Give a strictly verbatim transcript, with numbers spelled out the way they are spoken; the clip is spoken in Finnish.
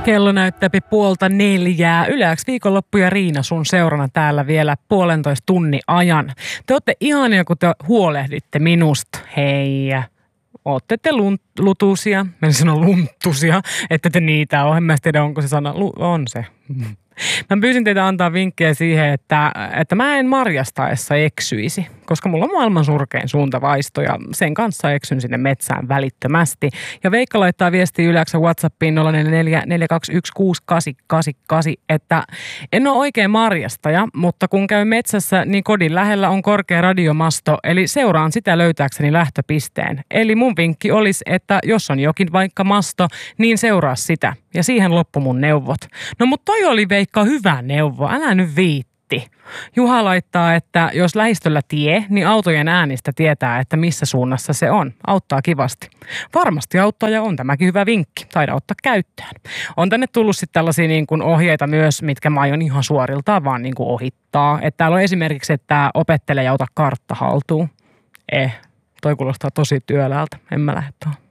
Kello näyttää puolta neljää. Yle X viikonloppu ja Riina sun seurana täällä vielä puolentoista tunnin ajan. Te ootte ihania, kun te huolehditte minusta. Hei, ootte te lutusia, mä en sano lunttusia, että te niitä ole. En mä tiedä, onko se sana, Lu- on se. Mä pyysin teitä antaa vinkkejä siihen, että, että mä en marjastaessa eksyisi, koska mulla on maailman surkein suuntavaisto ja sen kanssa eksyn sinne metsään välittömästi. Ja Veikka laittaa viestiä Yle X:n WhatsAppiin nolla neljä neljä neljä kaksi yksi kuusi kahdeksan kahdeksan kahdeksan, että en ole oikein marjastaja, mutta kun käy metsässä, niin kodin lähellä on korkea radiomasto, eli seuraan sitä löytääkseni lähtöpisteen. Eli mun vinkki olisi, että jos on jokin vaikka masto, niin seuraa sitä. Ja siihen loppu mun neuvot. No mutta toi oli Veikka hyvä neuvo, älä nyt viitti. Juha laittaa, että jos lähistöllä tie, niin autojen äänistä tietää, että missä suunnassa se on. Auttaa kivasti. Varmasti auttaa ja on tämäkin hyvä vinkki. Taida ottaa käyttöön. On tänne tullut sitten tällaisia niin kuin ohjeita myös, mitkä mä aion ihan suoriltaan vaan niin kuin ohittaa. Että täällä on esimerkiksi, että opettele ja ota kartta haltuun. Eh, toi kuulostaa tosi työläältä. En mä lähde tuohon.